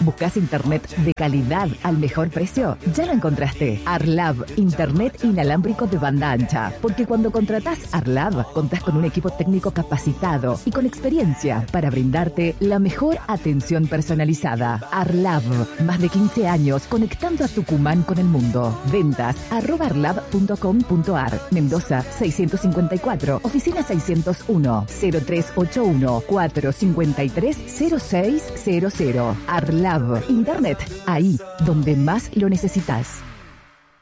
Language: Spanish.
¿Buscas internet de calidad al mejor precio? Ya lo encontraste. Arlab, internet inalámbrico de banda ancha. Porque cuando contratás Arlab, contás con un equipo técnico capacitado y con experiencia para brindarte la mejor atención personalizada. Arlab, más de 15 años conectando a Tucumán con el mundo. Ventas @arlab.com.ar. Mendoza 654, oficina 601, 0381 453 0600. Arlab, internet, ahí donde más lo necesitas.